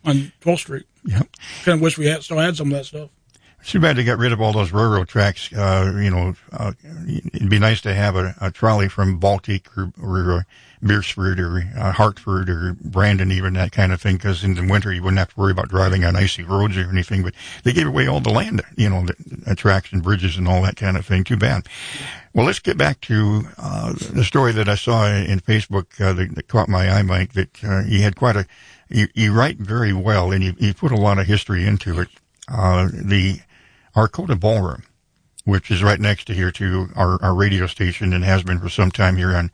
on 12th Street. Yeah. Kind of wish we still had some of that stuff. It's too bad they got rid of all those railroad tracks. It'd be nice to have a trolley from Baltic or Beersford or Hartford or Brandon, even that kind of thing, because in the winter you wouldn't have to worry about driving on icy roads or anything. But they gave away all the land, the tracks and bridges and all that kind of thing. Too bad. Well, let's get back to the story that I saw in Facebook that caught my eye, Mike, that you had you write very well, and you put a lot of history into it. The Arcota Ballroom, which is right next to here to our radio station and has been for some time here on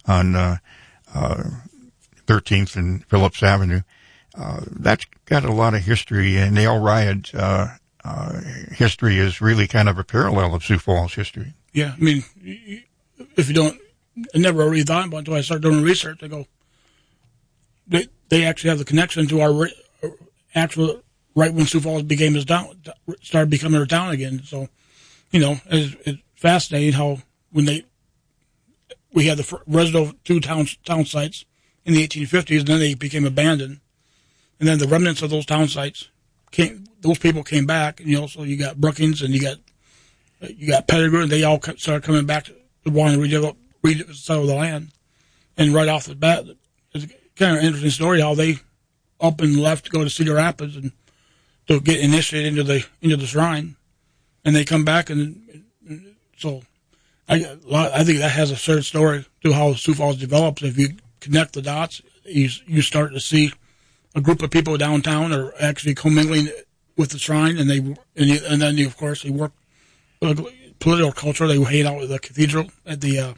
13th and Phillips Avenue. That's got a lot of history, and the El Riad history is really kind of a parallel of Sioux Falls history. Yeah, I mean, if you don't, I never really thought about it until I started doing research. I go, they actually have the connection to our actual, right when Sioux Falls became started becoming a town again. So, it's fascinating how when we had the original two town sites in the 1850s, and then they became abandoned. And then the remnants of those town sites those people came back, so you got Brookings and you got Pettigrew, and they all started coming back to wanting to resettle the land. And right off the bat, it's kind of an interesting story how they up and left to go to Cedar Rapids and to get initiated into the shrine, and they come back, and so I think that has a certain story to how Sioux Falls develops. If you connect the dots, you start to see a group of people downtown are actually commingling with the shrine, and then of course they work political culture. They hang out at the cathedral at the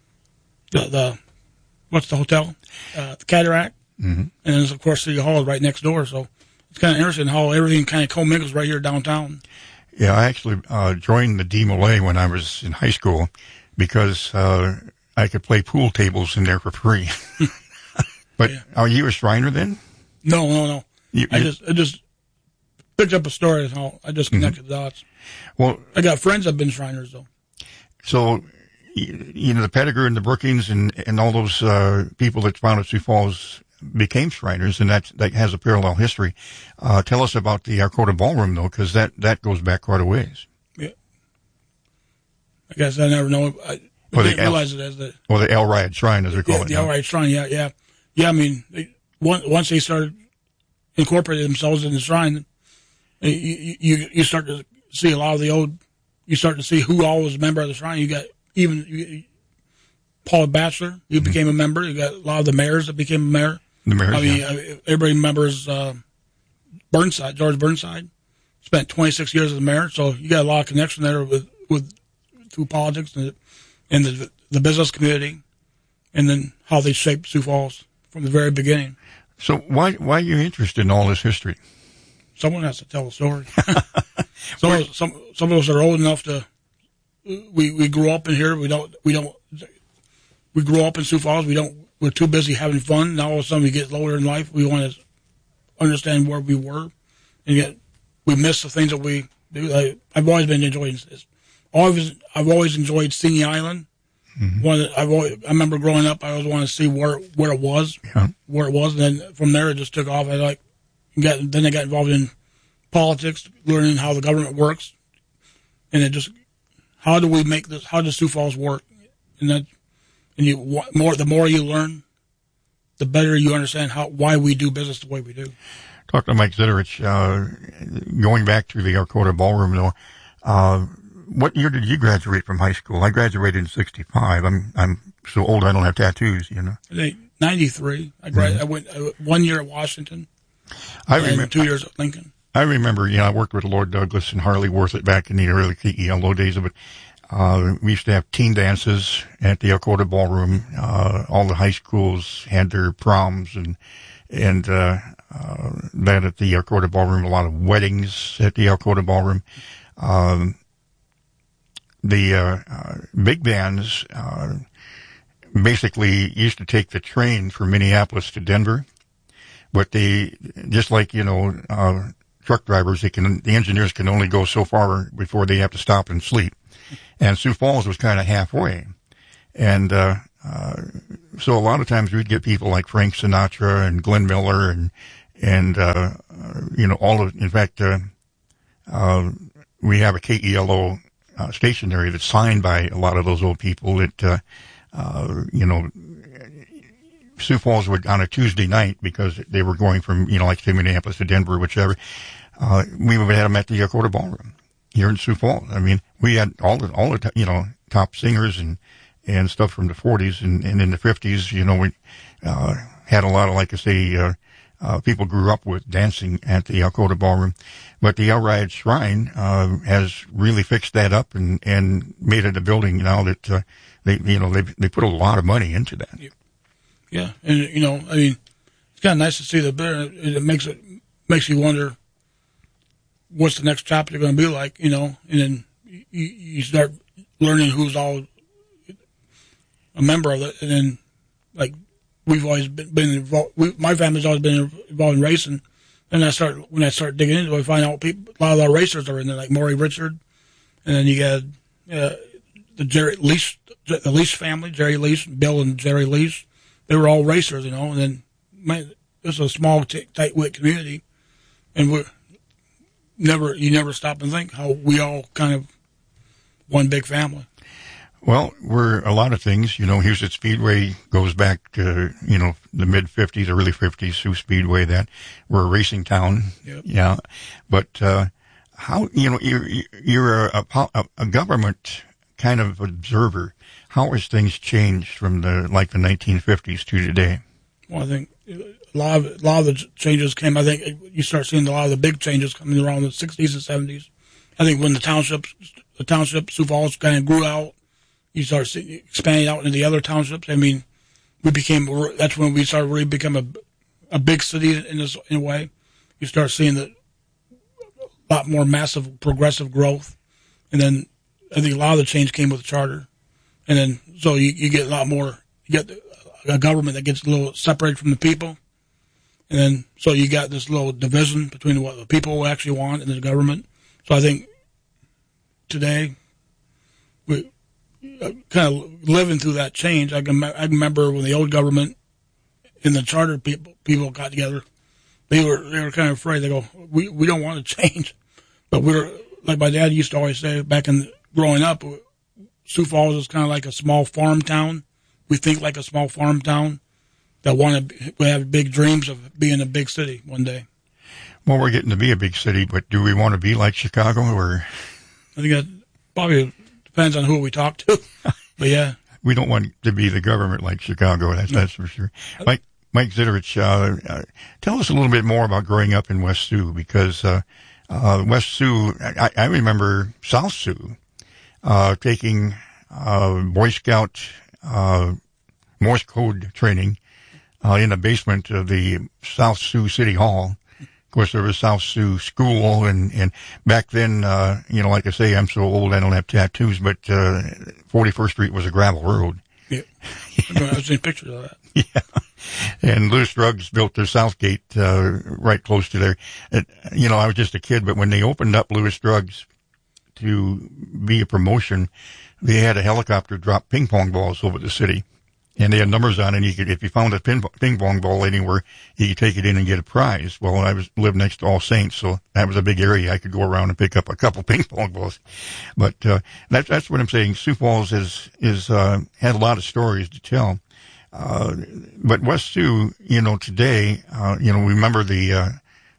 what's the hotel, the Cataract, and then of course City Hall is right next door. So it's kind of interesting how everything kind of commingles right here downtown. Yeah, I actually joined the DeMolay when I was in high school because I could play pool tables in there for free. But are you a Shriner then? No. I just picked up a story and how I just connected the dots. Well, I got friends that have been Shriners though. So, the Pettigrew and the Brookings and all those people that founded Sioux Falls became Shriners, and that has a parallel history. Tell us about the Arcota Ballroom, though, because that goes back quite a ways. Yeah. I guess I never know. I didn't realize it as the El Riad Shrine, as they call it. The El Riad Shrine, yeah. I mean, once they started incorporating themselves in the shrine, you start to see a lot of the old. You start to see who all was a member of the shrine. You got Paul Batchelor, who became a member. You got a lot of the mayors that became a mayor. The mayors, everybody remembers Burnside, George Burnside. Spent 26 years as a mayor, so you got a lot of connection there through politics and the business community, and then how they shaped Sioux Falls from the very beginning. So why are you interested in all this history? Someone has to tell the story. Some of us are old enough to. We grew up in here. We grew up in Sioux Falls. We're too busy having fun. Now all of a sudden we get older in life. We want to understand where we were, and yet we miss the things that we do. I've always been enjoying this. I've always enjoyed Singing Island. I remember growing up, I always wanted to see where it was, and then from there it just took off. Then I got involved in politics, learning how the government works, and how do we make this? How does Sioux Falls work? The more you learn, the better you understand why we do business the way we do. Talk to Mike Zitterich. Going back to the Arcota Ballroom, though. What year did you graduate from high school? I graduated in '65. I'm so old I don't have tattoos. 93. I went 1 year at Washington. I remember 2 years at Lincoln. I remember. I worked with Lord Douglas and Harley Worth back in the early KELO days of it. We used to have teen dances at the Arcota Ballroom. All the high schools had their proms and that at the Arcota Ballroom. A lot of weddings at the Arcota Ballroom. The big bands basically used to take the train from Minneapolis to Denver, but they just like truck drivers, the engineers can only go so far before they have to stop and sleep. And Sioux Falls was kind of halfway. And so a lot of times we'd get people like Frank Sinatra and Glenn Miller And, in fact, we have a KELO stationery that's signed by a lot of those old people that, Sioux Falls would, on a Tuesday night, because they were going from, like say Minneapolis to Denver, whichever, we would have them at the Yakota Ballroom here in Sioux Falls. I mean, we had all the top singers and stuff from the 40s and in the 50s, we, had a lot of, like I say, people grew up with dancing at the Yakota Ballroom. But the El Rayed Shrine, has really fixed that up and made it a building now that, they put a lot of money into that. Yeah. And, it's kind of nice to see the better. It makes you wonder what's the next chapter going to be like, and then you start learning who's all a member of it. And then, like, we've always been involved. My family's always been involved in racing. And when I start digging into it, I find out a lot of our racers are in there, like Maury Richard. And then you got the Lease family, Jerry Lease, Bill and Jerry Lease. They were all racers, and then it's a small, tight-knit community. And you never stop and think how we all kind of one big family. Well, we're a lot of things. Huset's Speedway goes back to, the mid-50s, early 50s, Sioux Speedway, that we're a racing town. Yep. Yeah. But, how, you're a government kind of observer. How has things changed from the 1950s to today? Well, I think a lot of the changes came, I think you start seeing a lot of the big changes coming around the 60s and 70s. I think when the township, Sioux Falls kind of grew out, you start expanding out into the other townships. I mean, that's when we started really become a big city in a way. You start seeing a lot more massive progressive growth. And then I think a lot of the change came with the charter. And then, so you get a lot more, you get a government that gets a little separated from the people. And then, so you got this little division between what the people actually want and the government. So I think today, we kind of living through that change. I remember when the old government and the charter people got together, they were kind of afraid. They go, we don't want to change. But like my dad used to always say back in growing up, Sioux Falls is kind of like a small farm town. We think like a small farm town that we have big dreams of being a big city one day. Well, we're getting to be a big city, but do we want to be like Chicago? Or I think that probably depends on who we talk to. But yeah, we don't want to be the government like Chicago. That's for sure. Mike Ziterich, tell us a little bit more about growing up in West Sioux, because West Sioux, I remember South Sioux taking Boy Scout Morse code training in the basement of the South Sioux City Hall. Of course, there was South Sioux School, and back then, like I say, I'm so old I don't have tattoos, but 41st Street was a gravel road. Yeah, I've seen pictures of that. Yeah, and Lewis Drugs built their Southgate right close to there. I was just a kid, but when they opened up Lewis Drugs to be a promotion, they had a helicopter drop ping pong balls over the city. And they had numbers on it, and if you found a ping pong ball anywhere, you could take it in and get a prize. Well, I lived next to All Saints, so that was a big area. I could go around and pick up a couple ping pong balls. But, that's what I'm saying. Sioux Falls had a lot of stories to tell. But West Sioux, today, we remember the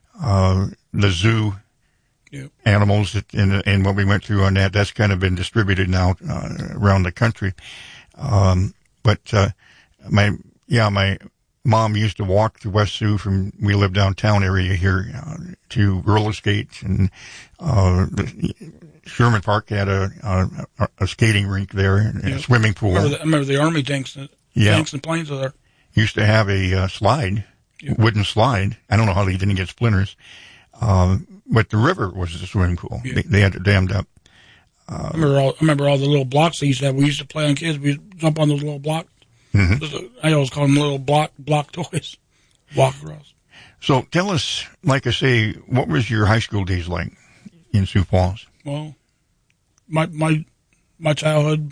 zoo. Yep. Animals and what we went through on that. That's kind of been distributed now, around the country. But my mom used to walk to West Sioux we lived downtown area here, to roller skates, and, Sherman Park had a skating rink there and a swimming pool. I remember the Army tanks and planes there. Used to have a slide, wooden slide. I don't know how they didn't get splinters. But the river was the swimming pool. Yeah. They had it dammed up. I remember all the little blocks they used to have. We used to play on kids. We used to jump on those little blocks. Mm-hmm. I always call them little block toys. Walk across. So tell us, like I say, what was your high school days like in Sioux Falls? Well, my childhood,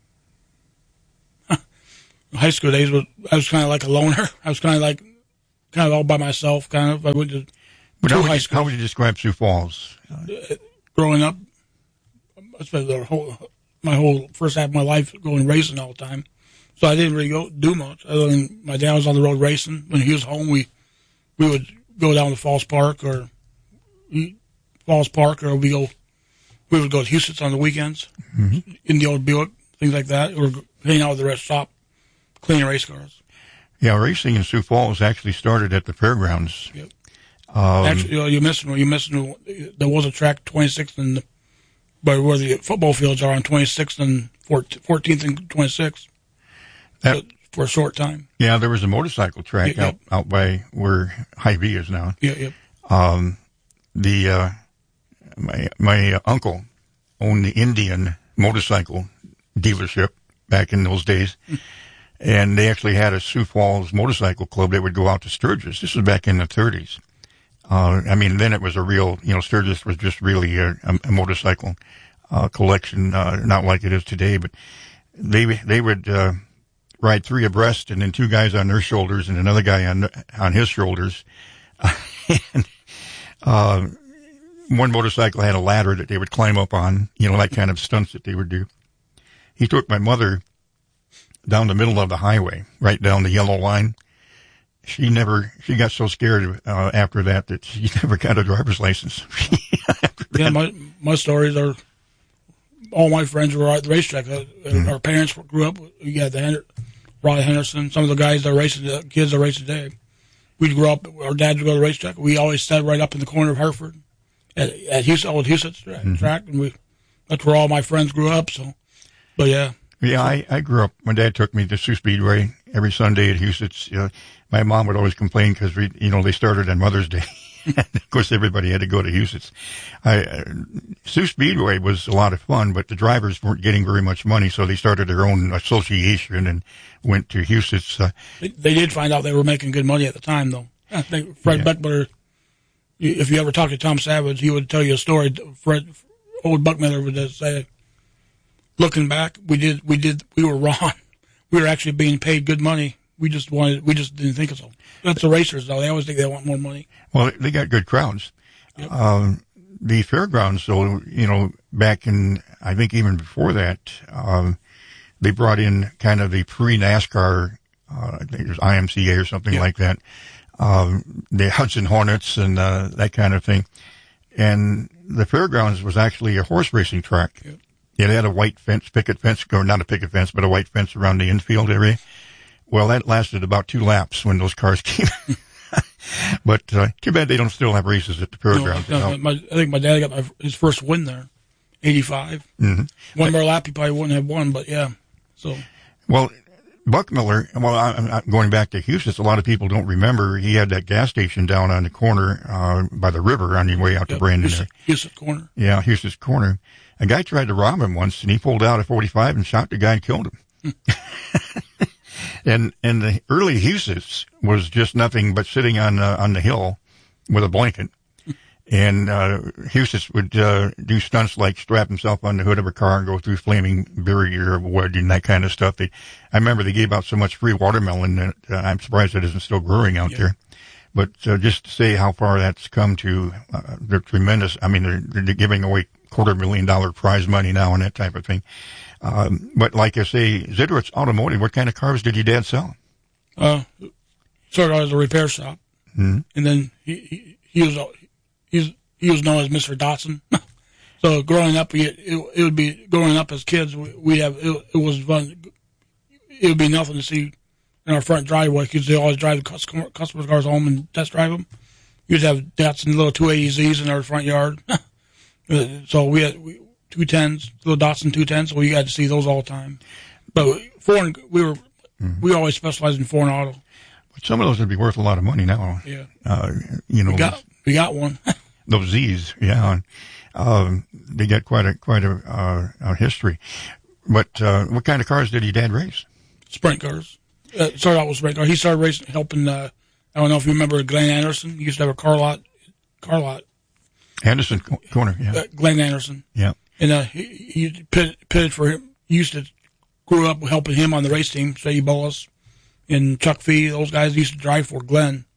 high school days I was kind of like a loner. I was kind of like kind of all by myself. Kind of. I went to But two how high would, schools. how would you describe Sioux Falls? Growing up, I spent my whole first half of my life going racing all the time. So I didn't really do much. Other than my dad was on the road racing. When he was home, we would go down to Falls Park, or we would go to Houston's on the weekends, in the old Buick, things like that, or hang out at the rest shop, cleaning race cars. Yeah, racing in Sioux Falls actually started at the fairgrounds. Yep. Actually, you're missing. There was a track 26th by where the football fields are on 26th and 14th and 26th. For a short time. Yeah, there was a motorcycle track out by where Hy-Vee is now. Yeah, yeah. My uncle owned the Indian motorcycle dealership back in those days, and they actually had a Sioux Falls motorcycle club that would go out to Sturgis. This was back in the 30s. Then it was a real, Sturgis was just really a motorcycle collection, not like it is today, but they would ride three abreast, and then two guys on their shoulders and another guy on his shoulders. And one motorcycle had a ladder that they would climb up on, that kind of stunts that they would do. He took my mother down the middle of the highway, right down the yellow line. She got so scared after that she never got a driver's license. Yeah, my stories are, all my friends were at the racetrack. Our parents grew up. We had Rod Henderson, some of the guys that are racing, the kids that race today. We'd grow up, our dads would go to the racetrack. We always sat right up in the corner of Hereford at old Houston's track, and that's where all my friends grew up. So, but yeah. Yeah, I grew up, my dad took me to Sioux Speedway every Sunday at Houston's. My mom would always complain because they started on Mother's Day. Of course, everybody had to go to Houston's. Sioux Speedway was a lot of fun, but the drivers weren't getting very much money, so they started their own association and went to Houston's. They did find out they were making good money at the time, though. I think Fred Buckmiller, if you ever talk to Tom Savage, he would tell you a story. Old Buckmiller would say, looking back, we were wrong. We were actually being paid good money. We just didn't think so. That's the racers, though. They always think they want more money. Well, they got good crowds. Yep. The fairgrounds, so, back in, I think even before that, they brought in kind of the pre-NASCAR, I think it was IMCA or something like that, the Hudson Hornets and that kind of thing. And the fairgrounds was actually a horse racing track. Yep. It had a white picket fence, or not a picket fence, but a white fence around the infield area. Well, that lasted about 2 laps when those cars came. But too bad they don't still have races at the fairgrounds. I think my dad got his first win there, 85. Mm-hmm. One more lap, he probably wouldn't have won, but yeah. So. Well, Buckmiller, I'm going back to Houston. A lot of people don't remember. He had that gas station down on the corner by the river on your way out to Brandon. Houston's Corner. Yeah, Houston's Corner. A guy tried to rob him once, and he pulled out a .45 and shot the guy and killed him. And the early Houston's was just nothing but sitting on the hill with a blanket. And Houston's would do stunts like strap himself on the hood of a car and go through flaming barrier of wood and that kind of stuff. I remember they gave out so much free watermelon that I'm surprised it isn't still growing out there. But just to say how far that's come to, they're tremendous. I mean, they're giving away $250,000 prize money now and that type of thing. But like I say, Zidrowitz Automotive, what kind of cars did your dad sell? Started out as a repair shop. Mm-hmm. And then he was known as Mr. Dotson. So growing up, it would be, growing up as kids, it was fun. It would be nothing to see in our front driveway, because they always drive the customers' cars home and test drive them. You'd have Datsun little 280Zs in our front yard. So we had 210s, little Datsun 210s, so we got to see those all the time. But we always specialized in foreign auto. But some of those would be worth a lot of money now. Yeah. We got one. Those Z's, yeah. They got quite a history. But what kind of cars did your dad race? Sprint cars. Started out with sprint cars. He started racing, helping. I don't know if you remember Glenn Anderson. He used to have a car lot. Anderson Corner, yeah. Glenn Anderson. Yeah. And he pitted for him. He used to grew up helping him on the race team. Sadie Bullis and Chuck Fee. Those guys used to drive for Glenn.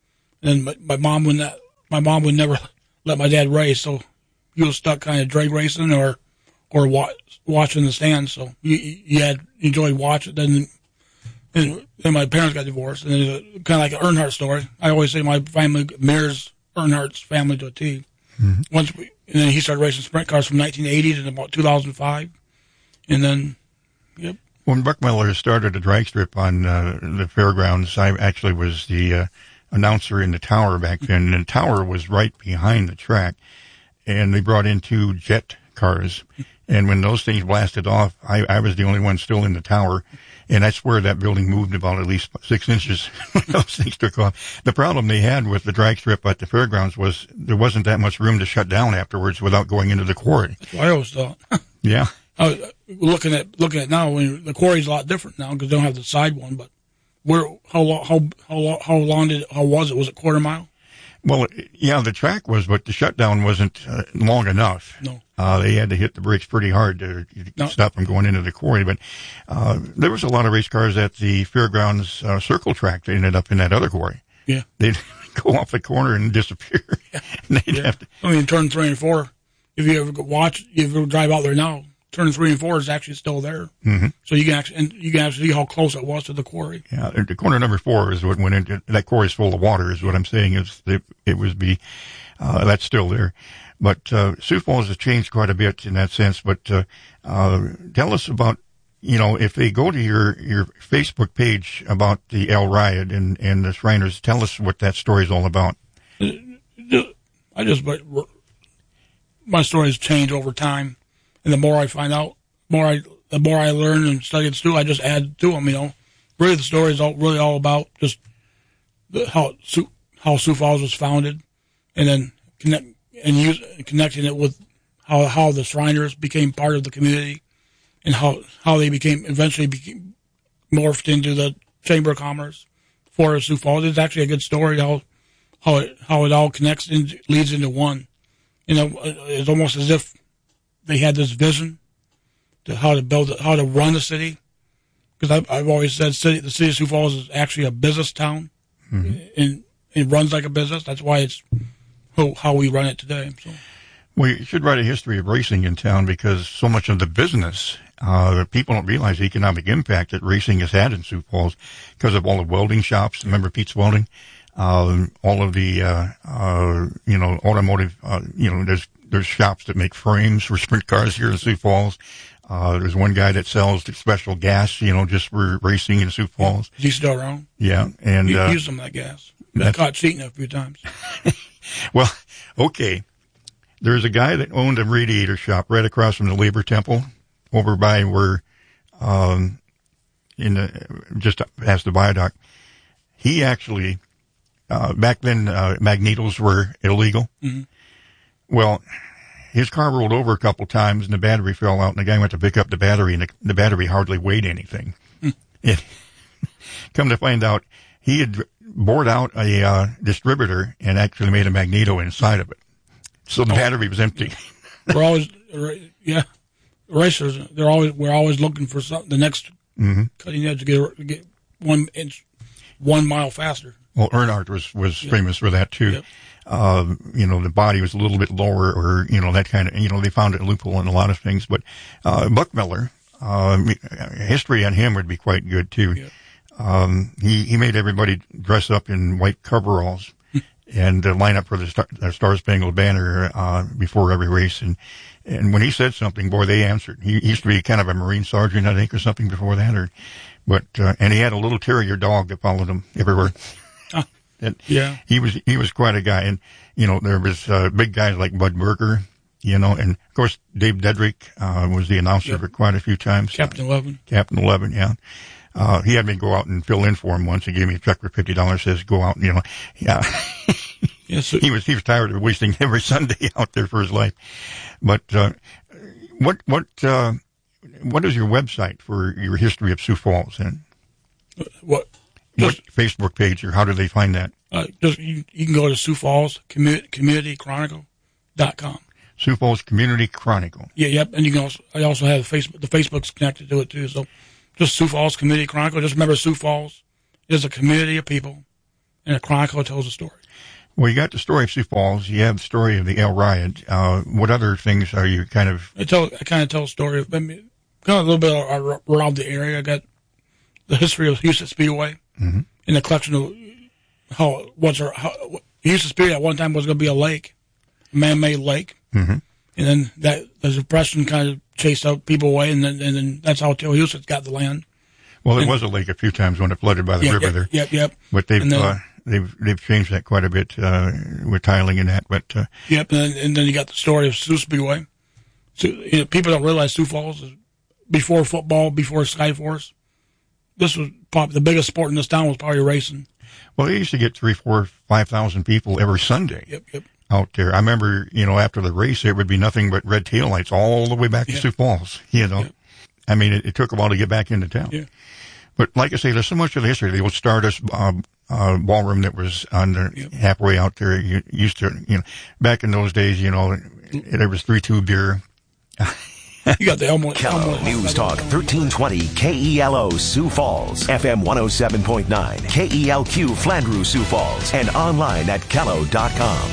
And then my mom would never let my dad race, so he was stuck kind of drag racing or watching the stands. So you enjoyed watching. Then my parents got divorced, and it's kind of like an Earnhardt story. I always say my family mirrors Earnhardt's family to a T. Mm-hmm. And then he started racing sprint cars from 1980 to about 2005, and then, yep. When Buck Miller started a drag strip on the fairgrounds, I actually was the announcer in the tower back then, and the tower was right behind the track, and they brought in 2 jet cars, and when those things blasted off, I was the only one still in the tower, and I swear that building moved about at least 6 inches when those things took off. The problem they had with the drag strip at the fairgrounds was there wasn't that much room to shut down afterwards without going into the quarry. That's what I always thought. Yeah. Looking at now, the quarry's a lot different now because they don't have the side one. But how was it? Was it quarter mile? Well, yeah, the track was, but the shutdown wasn't long enough. No. They had to hit the brakes pretty hard to stop from going into the quarry. But there was a lot of race cars at the fairgrounds circle track that ended up in that other quarry. Yeah. They'd go off the corner and disappear. Yeah. And they'd have to. I mean, turn 3 and 4. If you ever drive out there now, turn 3 and 4 is actually still there. Mm-hmm. So you can actually see how close it was to the quarry. Yeah, the corner number 4 is what went into that quarry is full of water. Is what I'm saying is it was that's still there. But Sioux Falls has changed quite a bit in that sense. But tell us about, if they go to your Facebook page about the El Riot and the Shriners, tell us what that story is all about. My stories change over time, and the more I find out, the more I learn and study it too. I just add to them. Really the story is all about just how Sioux Falls was founded, and then connecting it with how the Shriners became part of the community, and how they eventually became morphed into the Chamber of Commerce for Sioux Falls. It's actually a good story how it all connects and leads into one. It's almost as if they had this vision to how to run the city. Because I've always said the city of Sioux Falls is actually a business town, mm-hmm. and it runs like a business. That's why it's how we run it today. So. Well, you should write a history of racing in town because so much of the business, people don't realize the economic impact that racing has had in Sioux Falls because of all the welding shops. Remember Pete's Welding? All of the, automotive, there's shops that make frames for sprint cars here in Sioux Falls. There's one guy that sells special gas, just for racing in Sioux Falls. Is he still around? Yeah. And, he used some of that gas. I caught cheating a few times. Well, okay. There's a guy that owned a radiator shop right across from the Labor Temple over by where, just past the viaduct. He actually, back then, magnetos were illegal. Mm-hmm. Well, his car rolled over a couple times and the battery fell out and the guy went to pick up the battery and the battery hardly weighed anything. Mm. Come to find out, he had bored out a distributor and actually made a magneto inside of it. So the battery was empty. We're always, racers, we're always looking for something, the next mm-hmm. cutting edge to get 1 inch, 1 mile faster. Well, Earnhardt was famous for that too. Yep. The body was a little bit lower or, that kind of, they found a loophole in a lot of things. But, Buck Miller, history on him would be quite good too. Yep. He made everybody dress up in white coveralls and line up for the Star Spangled Banner, before every race. And when he said something, boy, they answered. He used to be kind of a Marine sergeant, I think, or something before that, and he had a little terrier dog that followed him everywhere. And yeah, he was quite a guy. And, there was, big guys like Bud Berger, and of course, Dave Dedrick, was the announcer yep. for quite a few times. Captain 11, yeah. He had me go out and fill in for him once. He gave me a check for $50, says go out, yeah. Yes, he was tired of wasting every Sunday out there for his life. But, what is your website for your history of Sioux Falls? And what Facebook page or how do they find that? You can go to Sioux Falls CommunityChronicle.com. Sioux Falls Community Chronicle. Yeah, yep. And I also have the Facebook's connected to it too. So just Sioux Falls Community Chronicle. Just remember Sioux Falls is a community of people and a chronicle that tells a story. Well, you got the story of Sioux Falls. You have the story of the El Riot. What other things are you kind of... I kind of tell a story of, kind of a little bit around the area. I got the history of Houston Speedway in the collection of Houston Speedway at one time was going to be a lake, a man-made lake. And then the Depression kind of chased out people away, and then that's how Till Houston got the land. Well, it was a lake a few times when it flooded by the river there. Yep. But they've changed that quite a bit with tiling and that. But and then you got the story of Sioux Speedway. So, people don't realize Sioux Falls is before football, before Skyforce. This was probably the biggest sport in this town was probably racing. Well, they used to get 3,000, 4,000, 5,000 people every Sunday. Yep. Out there. I remember, after the race, there would be nothing but red taillights all the way back to Sioux Falls, I mean, it took a while to get back into town. Yeah. But like I say, there's so much of the history. The old Stardust ballroom that was on the halfway out there. You used to, back in those days, there was 3-2 beer. You got the Elmwood. KELO News Talk 1320 KELO Sioux Falls, FM 107.9, KELQ Flandreau Sioux Falls, and online at KELO.com.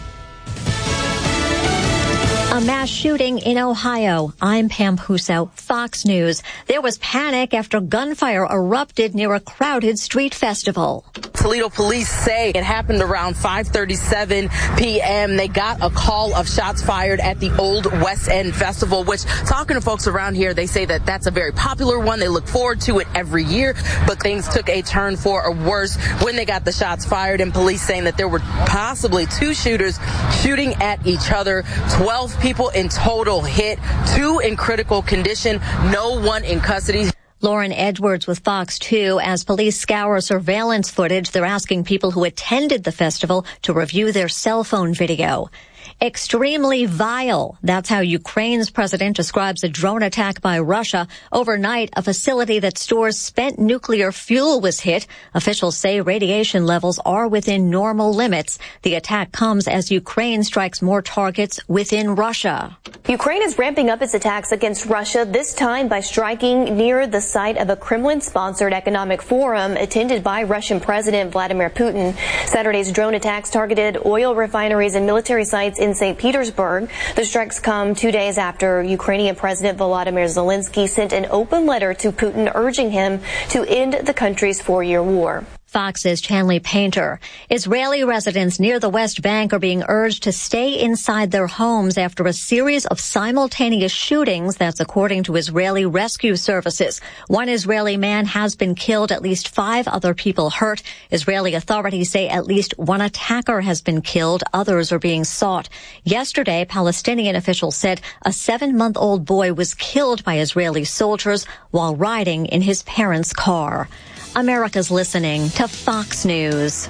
A mass shooting in Ohio. I'm Pam Puso, Fox News. There was panic after gunfire erupted near a crowded street festival. Toledo police say it happened around 5:37 p.m. They got a call of shots fired at the Old West End Festival, which, talking to folks around here, they say that that's a very popular one. They look forward to it every year, but things took a turn for a worse when they got the shots fired, and police saying that there were possibly 2 shooters shooting at each other. 12 people in total hit, 2 in critical condition, no one in custody. Lauren Edwards with Fox 2. As police scour surveillance footage, they're asking people who attended the festival to review their cell phone video. Extremely vile. That's how Ukraine's president describes a drone attack by Russia. Overnight, a facility that stores spent nuclear fuel was hit. Officials say radiation levels are within normal limits. The attack comes as Ukraine strikes more targets within Russia. Ukraine is ramping up its attacks against Russia, this time by striking near the site of a Kremlin-sponsored economic forum attended by Russian President Vladimir Putin. Saturday's drone attacks targeted oil refineries and military sites in St. Petersburg. The strikes come 2 days after Ukrainian President Volodymyr Zelensky sent an open letter to Putin urging him to end the country's 4-year war. Fox's Chanley Painter. Israeli residents near the West Bank are being urged to stay inside their homes after a series of simultaneous shootings. That's according to Israeli rescue services. One Israeli man has been killed, at least 5 other people hurt. Israeli authorities say at least 1 attacker has been killed. Others are being sought. Yesterday, Palestinian officials said a 7-month-old boy was killed by Israeli soldiers while riding in his parents' car. America's listening to Fox News.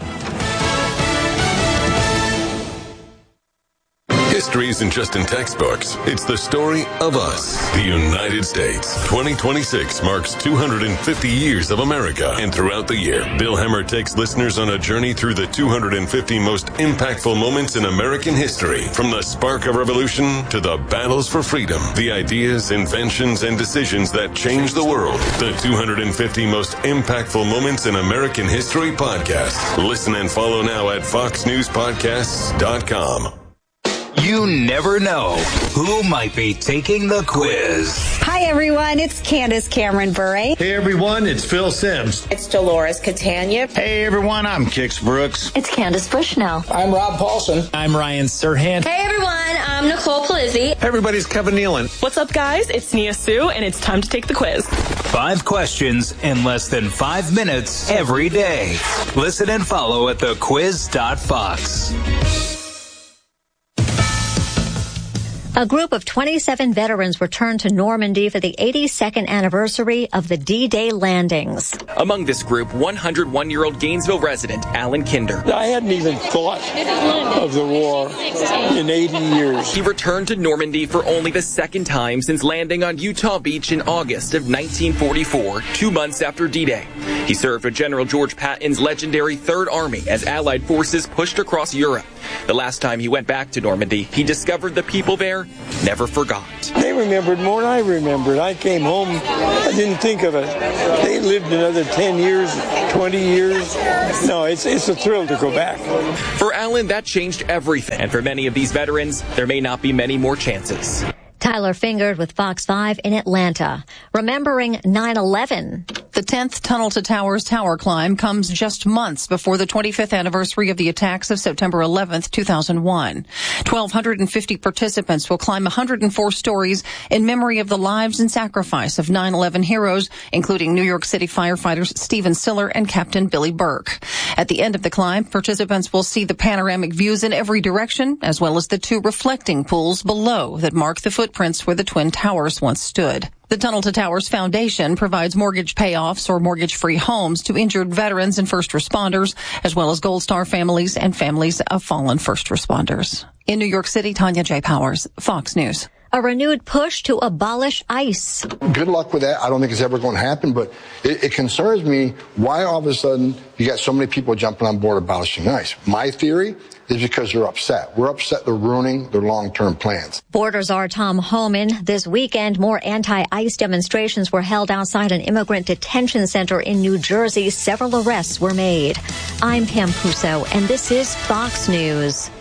History isn't just in textbooks. It's the story of us, the United States. 2026 marks 250 years of America. And throughout the year, Bill Hemmer takes listeners on a journey through the 250 most impactful moments in American history. From the spark of revolution to the battles for freedom, the ideas, inventions, and decisions that changed the world. The 250 most impactful moments in American history podcast. Listen and follow now at foxnewspodcasts.com. You never know who might be taking the quiz. Hi, everyone. It's Candace Cameron Bure. Hey, everyone. It's Phil Sims. It's Dolores Catania. Hey, everyone. I'm Kix Brooks. It's Candace Bushnell. I'm Rob Paulson. I'm Ryan Serhant. Hey, everyone. I'm Nicole Polizzi. Hey, everybody. It's Kevin Nealon. What's up, guys? It's Nia Sue, and it's time to take the quiz. 5 questions in less than 5 minutes every day. Listen and follow at thequiz.fox. A group of 27 veterans returned to Normandy for the 82nd anniversary of the D-Day landings. Among this group, 101-year-old Gainesville resident Alan Kinder. I hadn't even thought of the war in 80 years. He returned to Normandy for only the 2nd time since landing on Utah Beach in August of 1944, 2 months after D-Day. He served with General George Patton's legendary Third Army as Allied forces pushed across Europe. The last time he went back to Normandy, he discovered the people there never forgot. They remembered more than I remembered. I came home, I didn't think of it. They lived another 10 years, 20 years. No, it's a thrill to go back. For Alan, that changed everything. And for many of these veterans, there may not be many more chances. Tyler Fingard with Fox 5 in Atlanta. Remembering 9/11. The 10th Tunnel to Towers tower climb comes just months before the 25th anniversary of the attacks of September 11th, 2001. 1,250 participants will climb 104 stories in memory of the lives and sacrifice of 9/11 heroes, including New York City firefighters Stephen Siller and Captain Billy Burke. At the end of the climb, participants will see the panoramic views in every direction, as well as the 2 reflecting pools below that mark the footprints where the Twin Towers once stood. The Tunnel to Towers Foundation provides mortgage payoffs or mortgage-free homes to injured veterans and first responders, as well as Gold Star families and families of fallen first responders. In New York City, Tanya J. Powers, Fox News. A renewed push to abolish ICE. Good luck with that. I don't think it's ever going to happen, but it concerns me why all of a sudden you got so many people jumping on board abolishing ICE. My theory is because they're upset. We're upset they're ruining their long-term plans. Borders are Tom Homan. This weekend, more anti-ICE demonstrations were held outside an immigrant detention center in New Jersey. Several arrests were made. I'm Pam Puso, and this is Fox News.